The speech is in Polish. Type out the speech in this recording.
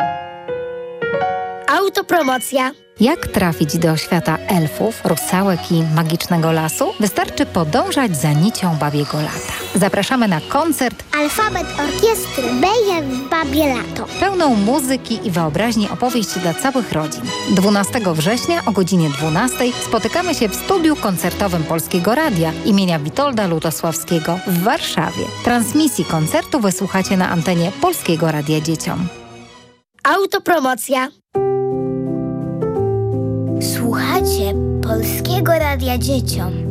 Autopromocja. Jak trafić do świata elfów, rusałek i magicznego lasu? Wystarczy podążać za nicią babiego lata. Zapraszamy na koncert Alfabet orkiestry B jak w babie lato. pełną muzyki i wyobraźni opowieść dla całych rodzin. 12 września o godzinie 12 spotykamy się w studiu koncertowym Polskiego Radia imienia Witolda Lutosławskiego w Warszawie. Transmisji koncertu wysłuchacie na antenie Polskiego Radia Dzieciom. Autopromocja. Słuchacie Polskiego Radia Dzieciom.